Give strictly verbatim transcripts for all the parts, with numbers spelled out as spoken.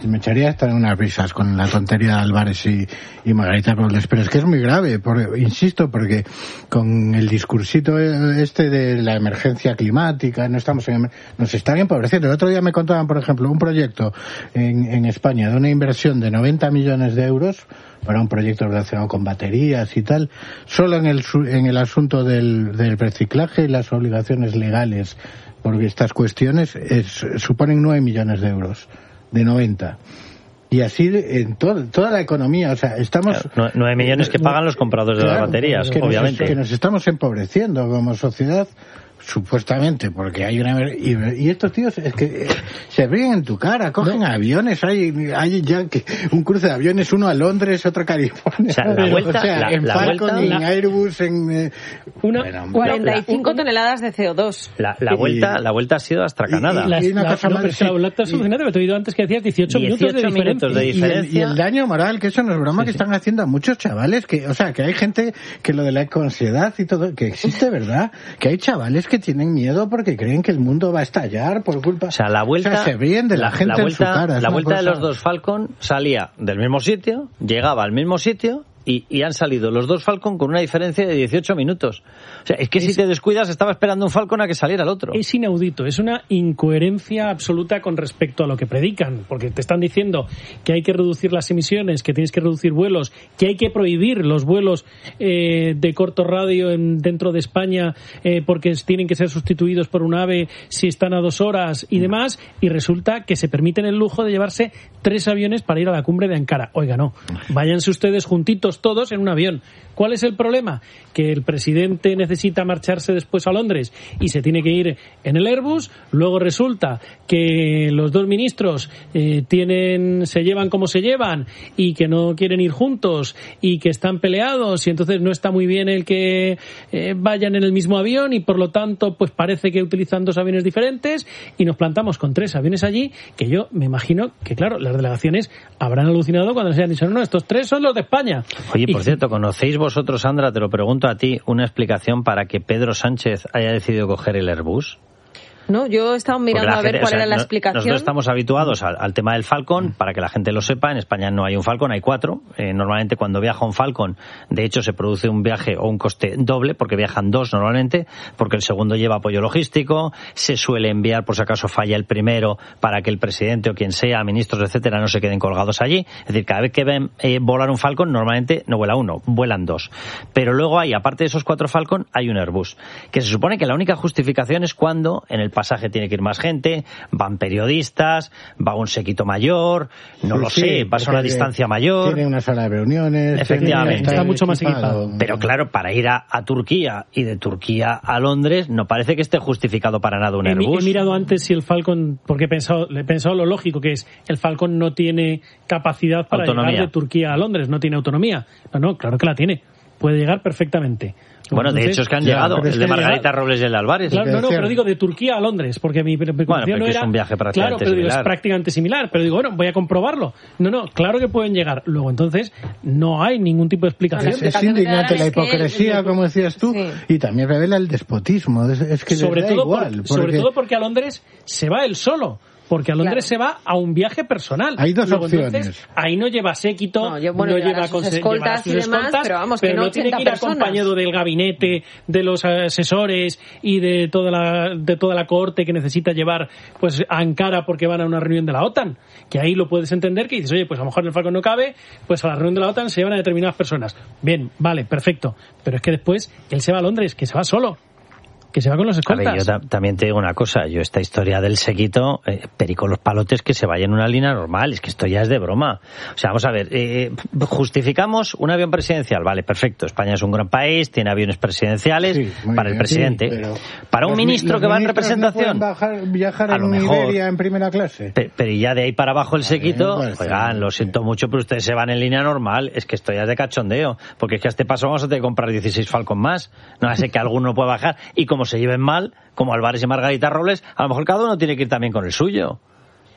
Me echaría hasta unas risas con la tontería de Álvarez y, y Margarita Robles, pero es que es muy grave, por, insisto, porque con el discursito este de la emergencia climática, no estamos en, nos están empobreciendo. El otro día me contaban, por ejemplo, un proyecto en, en España de una inversión de noventa millones de euros para un proyecto relacionado con baterías y tal, solo en el, en el asunto del, del reciclaje y las obligaciones legales, porque estas cuestiones es, suponen nueve millones de euros. De noventa. Y así en to- toda la economía, o sea, estamos... Claro, nueve millones que pagan los compradores claro, de las baterías, que obviamente. Nos, que nos estamos empobreciendo como sociedad, supuestamente, porque hay una... Y, y estos tíos es que eh, se ríen en tu cara, cogen no. aviones, hay, hay ya que un cruce de aviones, uno a Londres, otro a California. O sea, la vuelta, o sea la, en la Falcon, vuelta, en la... Airbus, en... Eh, una, bueno, cuarenta y cinco la, toneladas de C O dos. La, la, vuelta, la vuelta ha sido astracanada. Y, y, y una cosa no, más, pero sí, la vuelta es alucinante, me te he oído antes que decías dieciocho, dieciocho minutos, de minutos de diferencia. Y el, y el daño moral, que eso no es broma, sí, que sí. están haciendo a muchos chavales, que o sea, que hay gente que lo de la ansiedad y todo, que existe, ¿verdad? Que hay chavales que tienen miedo porque creen que el mundo va a estallar por culpa... O sea, la vuelta... O sea, se ríen de la, la gente la vuelta, en su cara. La vuelta cosa... de los dos Falcon salía del mismo sitio, llegaba al mismo sitio... Y, y han salido los dos Falcon con una diferencia de dieciocho minutos. O sea, es que es, si te descuidas estaba esperando un Falcon a que saliera el otro. Es inaudito, es una incoherencia absoluta con respecto a lo que predican, porque te están diciendo que hay que reducir las emisiones, que tienes que reducir vuelos, que hay que prohibir los vuelos eh, de corto radio en, dentro de España eh, porque tienen que ser sustituidos por un AVE si están a dos horas y demás, y resulta que se permiten el lujo de llevarse tres aviones para ir a la cumbre de Ankara. Oiga, no, váyanse ustedes juntitos todos en un avión. ¿Cuál es el problema? Que el presidente necesita marcharse después a Londres y se tiene que ir en el Airbus. Luego resulta que los dos ministros eh, tienen, se llevan como se llevan y que no quieren ir juntos y que están peleados y entonces no está muy bien el que eh, vayan en el mismo avión y por lo tanto pues parece que utilizan dos aviones diferentes y nos plantamos con tres aviones allí, que yo me imagino que claro, las delegaciones habrán alucinado cuando se han dicho no, no, estos tres son los de España. Oye, por y, cierto, ¿conocéis vosotros, Sandra, te lo pregunto a ti, una explicación para que Pedro Sánchez haya decidido coger el Airbus? No, yo he estado mirando a ver gente, cuál o sea, era la no, explicación. Nosotros estamos habituados al, al tema del Falcon, para que la gente lo sepa. En España no hay un Falcon, hay cuatro. Eh, normalmente cuando viaja un Falcon, de hecho se produce un viaje o un coste doble, porque viajan dos normalmente, porque el segundo lleva apoyo logístico, se suele enviar por si acaso falla el primero, para que el presidente o quien sea, ministros, etcétera, no se queden colgados allí. Es decir, cada vez que ven eh, volar un Falcon, normalmente no vuela uno, vuelan dos. Pero luego hay, aparte de esos cuatro Falcon, hay un Airbus, que se supone que la única justificación es cuando en el pasaje tiene que ir más gente, van periodistas, va un séquito mayor, no sí, lo sé, sí, vas a una distancia mayor. Tiene una sala de reuniones. Efectivamente. Está mucho más equipado. Pero claro, para ir a, a Turquía y de Turquía a Londres no parece que esté justificado para nada un Airbus. He, he mirado antes si el Falcon, porque he pensado, he pensado lo lógico que es, el Falcon no tiene capacidad para autonomía. Llegar de Turquía a Londres, no tiene autonomía. No, no, claro que la tiene. Puede llegar perfectamente. Bueno, entonces, de hecho es que han ya, llegado, el de Margarita llegado. Robles y el de Álvarez. Claro, no, no, pero digo de Turquía a Londres, porque mi preocupación bueno, pero no que era... es un viaje prácticamente claro, pero digo, similar. es prácticamente similar, pero digo, bueno, voy a comprobarlo. No, no, claro que pueden llegar. Luego, entonces, no hay ningún tipo de explicación. Es, es indignante la hipocresía, es que... como decías tú, sí. Y también revela el despotismo. Es, es que sobre, da todo igual, por, porque... sobre todo porque a Londres se va él solo. Porque a Londres claro. se va a un viaje personal. Hay dos Luego, opciones. Entonces, ahí no lleva séquito, no, yo, bueno, no lleva sus escoltas sus y demás, escoltas, pero vamos, pero que no, no tiene que ir personas. acompañado del gabinete, de los asesores y de toda la de toda la cohorte que necesita llevar pues a Ankara porque van a una reunión de la OTAN. Que ahí lo puedes entender que dices, oye, pues a lo mejor en el Falcon no cabe, pues a la reunión de la OTAN se llevan a determinadas personas. Bien, vale, perfecto. Pero es que después él se va a Londres, que se va solo. Que se va con los escoltas. A ver, yo ta- también te digo una cosa, yo esta historia del séquito, eh, perico los palotes que se vaya en una línea normal, es que esto ya es de broma. O sea, vamos a ver, eh, justificamos un avión presidencial, vale, perfecto, España es un gran país, tiene aviones presidenciales sí, para bien, el presidente. Sí, pero para un ministro que va en representación, no bajar, viajar a en lo mejor, Iberia en primera clase. Pe- pero ya de ahí para abajo el séquito, vale, oigan, lo siento mucho, pero ustedes se van en línea normal, es que esto ya es de cachondeo, porque es que a este paso vamos a tener que comprar dieciséis Falcon más, no hace que alguno pueda bajar, y como se lleven mal, como Álvarez y Margarita Robles, a lo mejor cada uno tiene que ir también con el suyo.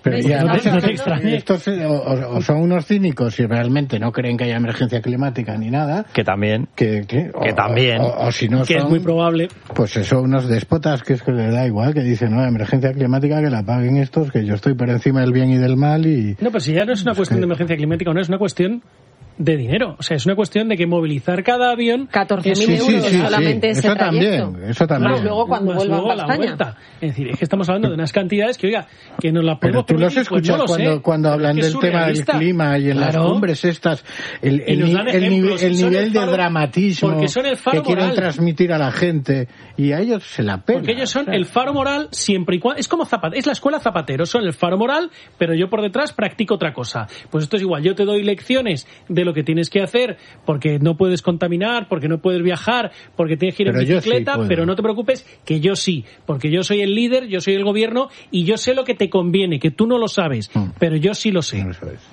Pero ya, no te, no te extrañe. Estos o, o son unos cínicos y realmente no creen que haya emergencia climática ni nada. Que también. Que, que, o, que también. O, o, o si no que son, es muy probable. Pues eso, unos déspotas que es que les da igual, que dicen, no, emergencia climática que la paguen estos, que yo estoy por encima del bien y del mal y... No, pero si ya no es una cuestión de emergencia climática, no es una cuestión de dinero. O sea, es una cuestión de que movilizar cada avión... catorce mil sí, euros sí, sí, solamente sí. ese Eso trayecto. también, eso también. Más luego cuando Más vuelvan luego a a la España. vuelta. Es decir, es que estamos hablando de unas cantidades que, oiga, que nos las Pero podemos tú los permitir, pues escuchas no lo cuando, sé. cuando hablan Es del tema del surrealista. clima y en Claro. las cumbres estas, el, Y el, nos ni- dan el, nivel, ejemplos, el son nivel el de faro- dramatismo porque son el faro que quieren moral. transmitir a la gente y a ellos se la pena. Porque ellos son el faro moral siempre y cuando... Es como Zapatero, es la escuela Zapatero, son el faro moral, pero yo por detrás practico otra cosa. Pues esto es igual, yo te doy lecciones de lo que tienes que hacer, porque no puedes contaminar, porque no puedes viajar, porque tienes que ir Pero en yo sí bicicleta, puedo. pero no te preocupes, que yo sí, porque yo soy el líder, yo soy el gobierno y yo sé lo que te conviene, que tú no lo sabes, Mm. pero yo sí lo sé. Eso es.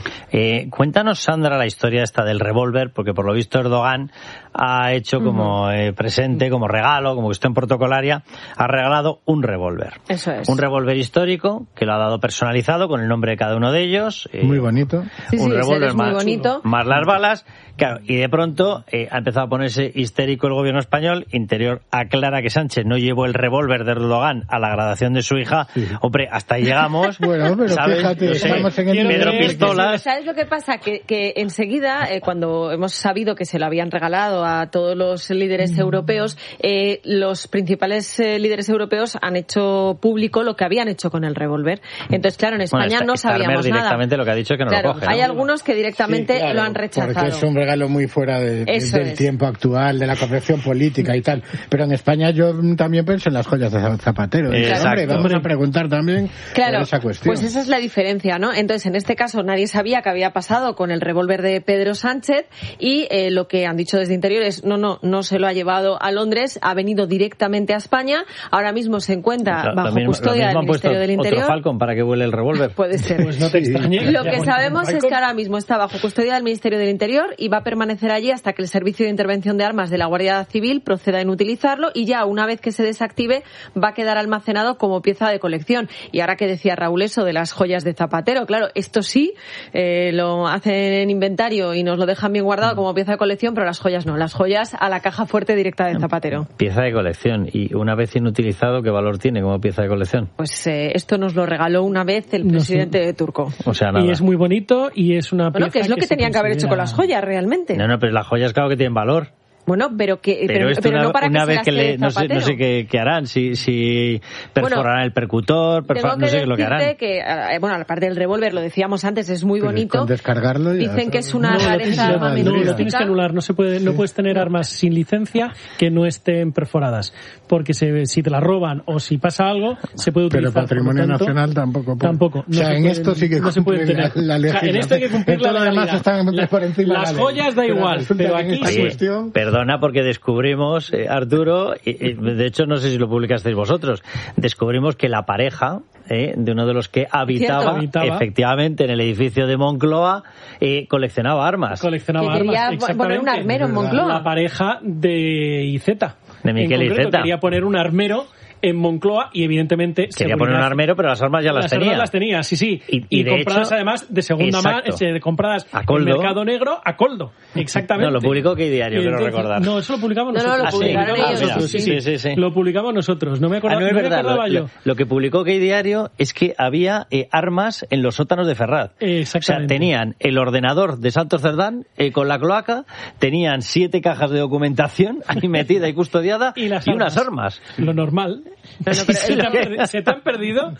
Eh, cuéntanos, Sandra, la historia esta del revólver, porque por lo visto Erdogan ha hecho como eh, presente, como regalo, como cuestión protocolaria, ha regalado un revólver. Eso es. Un revólver histórico que lo ha dado personalizado con el nombre de cada uno de ellos. eh, Muy bonito. Sí, sí, un ese revólver es muy más, bonito. más las balas. Claro, y de pronto eh, ha empezado a ponerse histérico el gobierno español. Interior aclara que Sánchez no llevó el revólver de Erdogan a la graduación de su hija. Sí. Hombre, hasta ahí llegamos. Bueno, pero ¿sabes? fíjate, No sé, estamos en el Quiero Pedro creer que Pistolas. ¿Sabes lo que pasa? Que, que enseguida, eh, cuando hemos sabido que se lo habían regalado a todos los líderes europeos, eh, los principales eh, líderes europeos han hecho público lo que habían hecho con el revólver. Entonces, claro, en España Bueno, no Starmer sabíamos nada. directamente lo que ha dicho es que no Claro, lo coge, ¿no? hay algunos que directamente Sí, claro, lo han rechazado. Porque es un regalo muy fuera de, de- Eso del es. tiempo actual, de la corrección política y tal. Pero en España yo también pienso en las joyas de Zapatero. Y, Exacto. hombre, vamos a preguntar también Claro, por esa cuestión. pues esa es la diferencia, ¿no? Entonces, en este caso, nadie sabía qué había pasado con el revólver de Pedro Sánchez y eh, lo que han dicho desde Interior es, no, no, no se lo ha llevado a Londres, ha venido directamente a España, ahora mismo se encuentra Lo- bajo lo mismo- lo custodia mismo del han puesto Ministerio del Interior. Otro Falcon para que vuele el revólver. Puede ser. Pues no te Sí. extrañe. Lo Ya que con- sabemos es Falcon. que ahora mismo está bajo custodia del Ministerio del Interior y va a permanecer allí hasta que el Servicio de Intervención de Armas de la Guardia Civil proceda en utilizarlo y ya una vez que se desactive va a quedar almacenado como pieza de colección. Y ahora que decía Raúl eso de las joyas de Zapatero, claro, esto sí eh, lo hacen en inventario y nos lo dejan bien guardado como pieza de colección, pero las joyas no. Las joyas a la caja fuerte directa de Zapatero. Pieza de colección. Y una vez inutilizado, ¿qué valor tiene como pieza de colección? Pues eh, esto nos lo regaló una vez el No sé. presidente turco. O sea, nada. Y es muy bonito y es una Bueno, pieza que es lo que, se tenían que haber hecho con las considera- joyas realmente. No, no, pero las joyas claro que tienen valor. Bueno, pero que Pero, pero, esto pero una, no para una que vez se que las le, quede no sé, no Zapatero. sé qué, qué harán, si, si perforarán el percutor, perfora- Tengo que no sé qué es lo que decirte harán. que, eh, bueno, aparte del revólver, lo decíamos antes, es muy Pero bonito. con descargarlo ya Dicen que es una No, lo rareza tienes, arma no, lo armamentística. tienes que anular. No se puede, no puedes tener armas sin licencia que no estén perforadas, porque se, si te las roban o si pasa algo se puede Pero utilizar. patrimonio Por lo tanto, nacional tampoco. puede. Tampoco. O sea, se en puede- esto sí que no se puede cumplen la, tener. la O sea, legislación. en esto hay que cumplir En la todo lo demás legalidad. están por encima Las de la ley. joyas da Pero igual, resulta pero que en aquí esta sí. Oye, cuestión- perdona porque descubrimos, eh, Arturo, y, y, de hecho no sé si lo publicasteis vosotros, descubrimos que la pareja eh, de uno de los que habitaba, Habitaba. efectivamente en el edificio de Moncloa eh, coleccionaba armas. Coleccionaba Que quería armas. po- poner un exactamente. armero en Es verdad. Moncloa. La pareja de Iceta. De Miquel en concreto, Iceta. quería poner un armero en Moncloa y evidentemente Quería poner un seguridad. armero, pero las armas ya las, las tenía. armas las tenía, sí, sí. Y- y de compradas hecho- además de segunda mano, Exacto. eh, compradas A en coldo. mercado negro a coldo. Exactamente. No, lo publicó ¿Qué diario? Y Quiero entonces- recordar. No, eso lo publicamos No, no, nosotros. lo Ah, sí. publicaron Ah, ellos. mira. Sí, Sí, sí, sí. Lo publicamos nosotros. No me Ah, acordaba, no es no me verdad. acordaba Lo, yo. lo- lo que publicó Qué Diario es que había eh, armas en los sótanos de Ferraz. Exactamente. O sea, tenían el ordenador de Santos Cerdán eh, con la cloaca, tenían siete cajas de documentación ahí metida y custodiada Y las unas armas. Lo normal. pero se, es te lo han que- perdi- se te han perdido.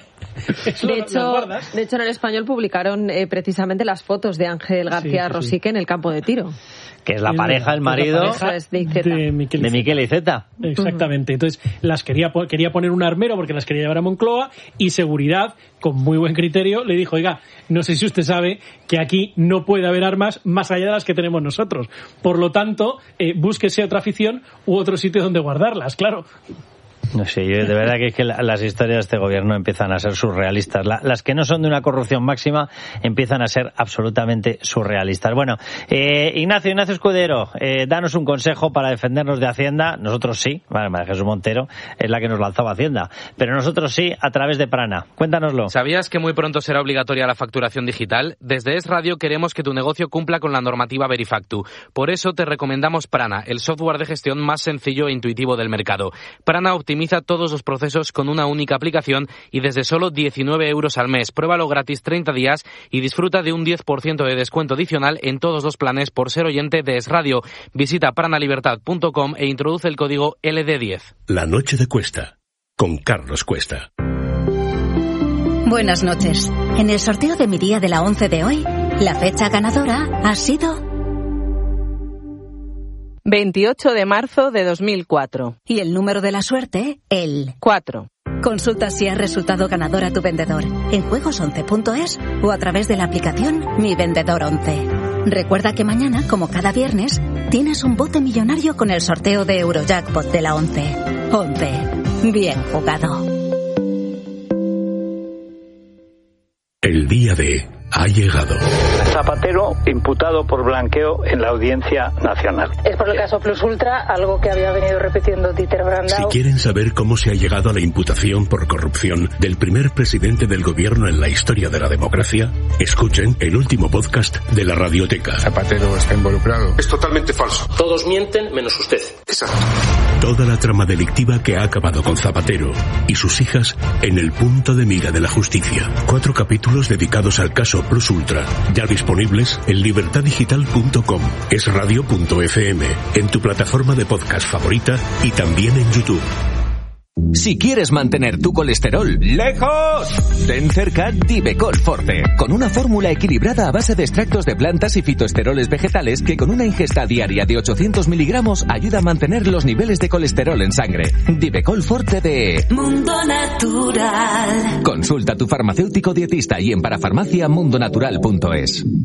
Eso De lo- las hecho, guardas. de hecho, en El Español publicaron eh, precisamente las fotos de Ángel García Sí, sí, sí. Rosique en el campo de tiro. Que es la Es pareja, verdad, el es la marido pareja Eso es de Iceta. de Miquel de Iceta. Miquel Iceta. Exactamente. Entonces, las quería, po- quería poner un armero porque las quería llevar a Moncloa y seguridad, con muy buen criterio, le dijo, oiga, no sé si usted sabe que aquí no puede haber armas más allá de las que tenemos nosotros. Por lo tanto, eh, búsquese otra afición u otro sitio donde guardarlas, claro. No sé, yo de verdad que es que las historias de este gobierno empiezan a ser surrealistas. La, las que no son de una corrupción máxima empiezan a ser absolutamente surrealistas. Bueno, eh, Ignacio, Ignacio Escudero, eh, danos un consejo para defendernos de Hacienda. Nosotros sí, vale, María Jesús Montero es la que nos lanzaba Hacienda, pero nosotros sí a través de Prana. Cuéntanoslo. ¿Sabías que muy pronto será obligatoria la facturación digital? Desde Es Radio queremos que tu negocio cumpla con la normativa Verifactu. Por eso te recomendamos Prana, el software de gestión más sencillo e intuitivo del mercado. Prana optimiza todos los procesos con una única aplicación y desde solo diecinueve euros al mes. Pruébalo gratis treinta días y disfruta de un diez por ciento de descuento adicional en todos los planes por ser oyente de Es Radio. Visita pranalibertad punto com e introduce el código L D diez. La noche de Cuesta, con Carlos Cuesta. Buenas noches. En el sorteo de mi día de la once de hoy, la fecha ganadora ha sido veintiocho de marzo de dos mil cuatro. Y el número de la suerte, el cuatro. Consulta si has resultado ganador a tu vendedor en juegos once punto es o a través de la aplicación Mi Vendedor once. Recuerda que mañana, como cada viernes, tienes un bote millonario con el sorteo de Eurojackpot de la once. once. Bien jugado. El día de ha llegado. Zapatero imputado por blanqueo en la Audiencia Nacional. Es por el caso Plus Ultra, algo que había venido repitiendo Dieter Brandau. Si quieren saber cómo se ha llegado a la imputación por corrupción del primer presidente del gobierno en la historia de la democracia, escuchen el último podcast de la Radioteca. Zapatero está involucrado. Es totalmente falso. Todos mienten menos usted. Exacto. Toda la trama delictiva que ha acabado con Zapatero y sus hijas en el punto de mira de la justicia. Cuatro capítulos dedicados al caso Plus Ultra, ya disponibles en libertad digital punto com, es radio punto efe eme, en tu plataforma de podcast favorita y también en YouTube. Si quieres mantener tu colesterol lejos, ten cerca Divecol Forte, con una fórmula equilibrada a base de extractos de plantas y fitoesteroles vegetales que con una ingesta diaria de ochocientos miligramos ayuda a mantener los niveles de colesterol en sangre. Divecol Forte de Mundo Natural. Consulta a tu farmacéutico dietista y en parafarmacia mundo natural punto es.